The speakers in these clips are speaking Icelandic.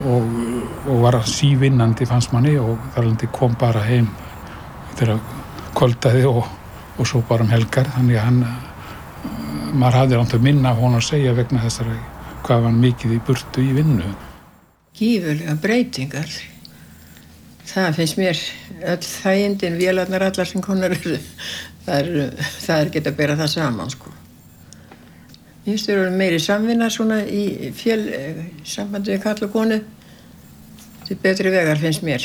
og var sívinnandi fannst manni og þarlandi kom bara heim þegar kvöldaði og svo bara helgar, þannig að maður hafði langt að minna hún að segja vegna þessari hvað var mikið í burtu í vinnu. Gífurlega breytingar. Það finnst mér öll þægindin, vélarnar allar sem konar eru, það er ekki að bera það saman, sko. Mér finnst þau meiri samvinna svona í sambandi við karl og konu. Til betri vegar finnst mér.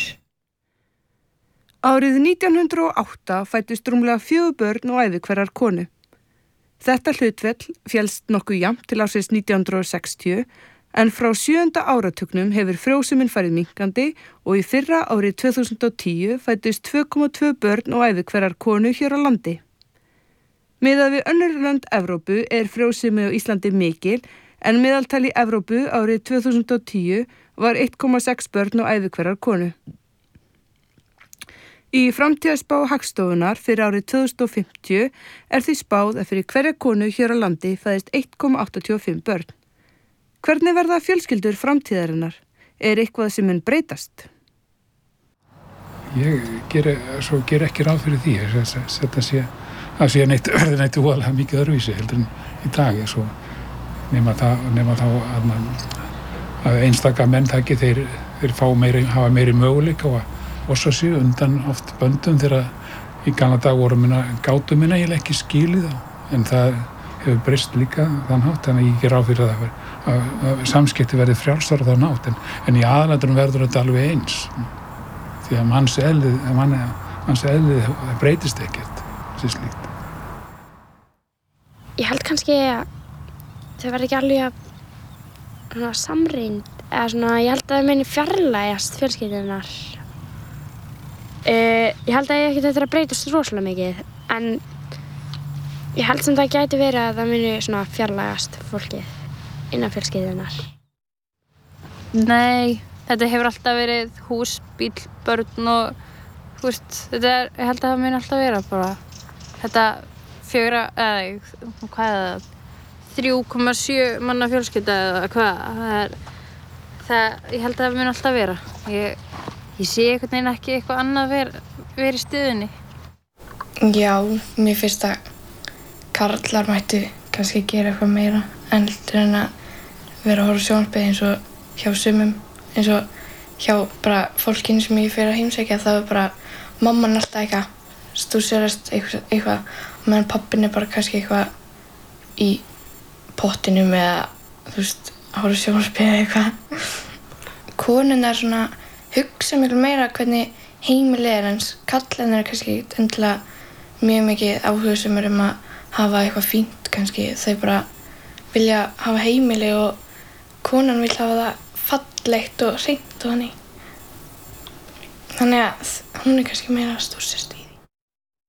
Árið 1908 fæddust rúmlega 4 börn og ævi hverrar konu. Þetta hlutfall félst nokkuð jafnt til ársins 1960, en frá 7. áratugnum hefur frjósemin farið minnkandi og í fyrra árið 2010 fæddust 2,2 börn og ævi hverrar konu hér á landi. Miðað við önnur lönd Evrópu frjósemi á Íslandi mikil, en meðaltal í Evrópu árið 2010 var 1,6 börn og ævi hverrar konu. Í framtíðarspá Hagstofunnar fyrir árið 2050 því spáð að fyrir hverja konu hér á landi fæðist 1,85 börn. Hvernig verða fjölskyldur framtíðarinnar? Eitthvað sem mun breytast? Ég ger ekki ráð fyrir því að sé verði neitt voðalega mikið öðruvísi heldur en í dag, nema þá að einstaka menn þeir hafa meiri möguleika og svo sé undan oft böndum þegar í gamla dag gátu minna eiginlega ekki skilið þá, en það hefur breyst líka þann hátt, þannig að ég ger ráð fyrir að samskipti verði frjálsara þann hátt, en í aðalatriðum verður þetta alveg eins, því að manns eðlið breytist ekkert sem slíkt. Ég held kannski að þau verði ekki alveg samrýnd, ég held að þau muni fjarlægjast fjölskyldunar. Ég held að ég ekki þetta að breytast rosalega mikið, en ég held sem það gæti verið að það muni fjarlægjast fólkið innan fjölskyldunar. Nei, þetta hefur alltaf verið hús, bíl, börn og ég held að það muni alltaf vera bara þetta 3,7 manna fjölskylda eða hvað, ég held að það muni alltaf vera. Ég sé einhvern veginn ekki eitthvað annað vera í stöðunni. Já, mér finnst að karlar mættu kannski gera eitthvað meira en að vera að horfa á sjónvarpið eins og hjá sumum, eins og hjá bara fólkinu sem ég fer að heimsækja, það bara mamman alltaf eitthvað stússerast eitthvað, meðan pappin bara kannski eitthvað í pottinum eða að horfa á sjónvarpið eða eitthvað. Konurnar hugsa miklu meira hvernig heimilið en karlarnir kannski endilega mjög mikið áhugasamir að hafa eitthvað fínt kannski. Þau bara vilja hafa heimili og konan vil hafa það fallegt og hreint og þannig. Þannig að hún kannski meira stórsystir.